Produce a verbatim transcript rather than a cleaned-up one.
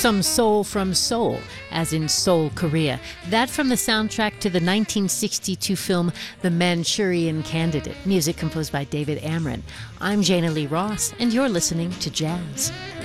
some soul from Seoul, as in Seoul, Korea. That from the soundtrack to the nineteen sixty-two film The Manchurian Candidate, music composed by David Amron. I'm Jana Lee Ross, and you're listening to Jazz.